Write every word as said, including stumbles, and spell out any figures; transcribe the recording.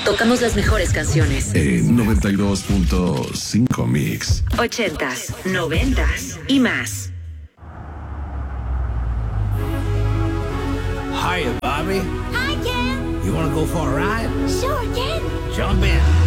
Tocamos las mejores canciones. En noventa y dos punto cinco Mix. Ochentas, noventas y más. Hiya, Bobby. Hi, Ken. You want to go for a ride? Sure, Ken. Jump in.